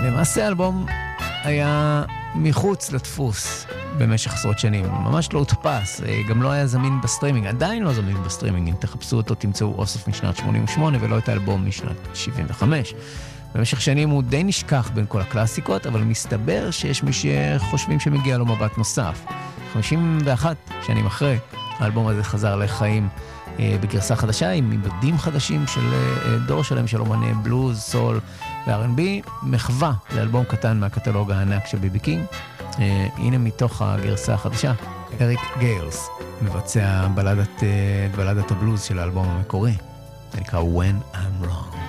למעשה האלבום היה מחוץ לדפוס במשך עשרות שנים, ממש לא הודפס, גם לא היה זמין בסטרימינג, עדיין לא זמין בסטרימינג, אם תחפשו אותו תמצאו אוסף משנת 88 ולא את האלבום משנת 75. במשך שנים הוא די נשכח בין כל הקלאסיקות, אבל מסתבר שיש מי שחושבים שמגיע לו מבט נוסף. 51 שנים אחרי, האלבום הזה חזר לחיים בגרסה חדשה, עם עיבודים חדשים של דור שלהם של אומני בלוז, סול ו-R&B, מחווה לאלבום קטן מהקטלוג הענק של ביבי קינג. הנה מתוך הגרסה החדשה, אריק גיילס מבצע בלדת הבלוז של האלבום המקורי, זה נקרא When I'm Wrong.